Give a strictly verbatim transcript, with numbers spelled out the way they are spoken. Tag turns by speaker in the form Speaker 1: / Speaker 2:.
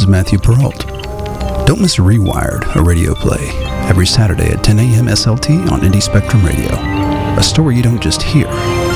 Speaker 1: is Matthew Perrault. Don't miss Rewired, a radio play, every Saturday at ten a.m. S L T on Indie Spectrum Radio. A story you don't just hear,